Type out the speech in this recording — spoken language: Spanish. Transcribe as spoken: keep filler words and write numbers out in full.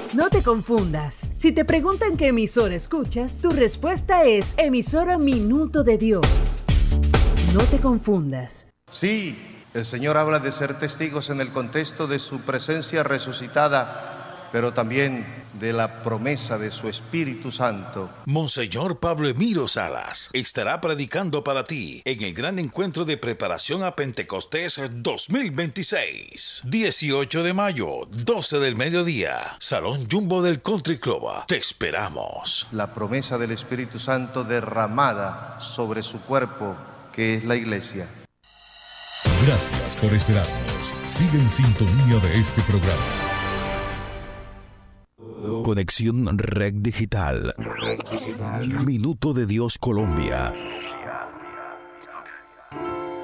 No te confundas. Si te preguntan qué emisora escuchas, tu respuesta es emisora Minuto de Dios. No te confundas. Sí, el Señor habla de ser testigos en el contexto de su presencia resucitada, pero también de la promesa de su Espíritu Santo. Monseñor Pablo Emiro Salas estará predicando para ti en el gran encuentro de preparación a Pentecostés dos mil veintiséis. dieciocho de mayo, doce del mediodía, Salón Jumbo del Country Club. Te esperamos. La promesa del Espíritu Santo derramada sobre su cuerpo, que es la Iglesia. Gracias por esperarnos. Sigue en sintonía de este programa. Conexión Red Digital. Minuto de Dios Colombia.